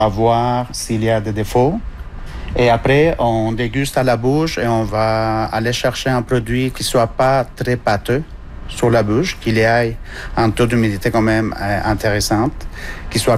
à voir s'il y a des défauts. Et après, on déguste à la bouche et on va aller chercher un produit qui soit pas très pâteux sur la bouche, qu'il y ait un taux d'humidité quand même intéressant, qui soit